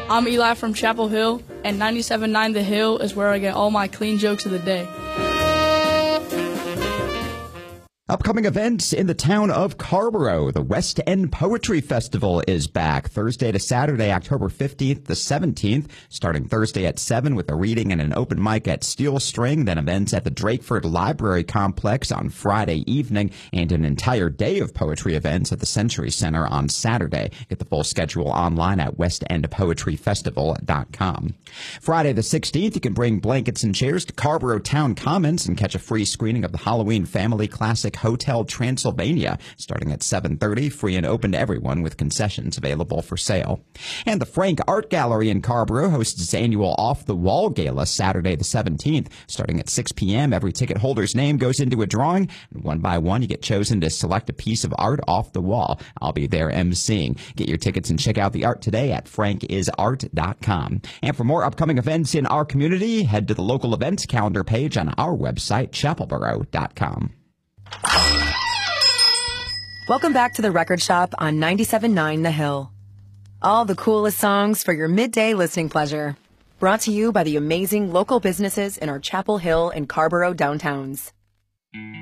I'm Eli from Chapel Hill, and 97.9 The Hill is where I get all my clean jokes of the day. Upcoming events in the town of Carrboro. The West End Poetry Festival is back Thursday to Saturday, October 15th to 17th, starting Thursday at 7 with a reading and an open mic at Steel String, then events at the Drakeford Library Complex on Friday evening, and an entire day of poetry events at the Century Center on Saturday. Get the full schedule online at westendpoetryfestival.com. Friday the 16th, you can bring blankets and chairs to Carrboro Town Commons and catch a free screening of the Halloween Family Classic Hotel Transylvania, starting at 7:30, free and open to everyone with concessions available for sale. And the Frank Art Gallery in Carrboro hosts its annual Off the Wall Gala Saturday the 17th, starting at 6 p.m. Every ticket holder's name goes into a drawing, and one by one you get chosen to select a piece of art off the wall. I'll be there emceeing. Get your tickets and check out the art today at frankisart.com. And for more upcoming events in our community, head to the local events calendar page on our website, chapelboro.com. Welcome back to the Record Shop on 97.9 The Hill. All the coolest songs for your midday listening pleasure. Brought to you by the amazing local businesses in our Chapel Hill and Carrboro downtowns.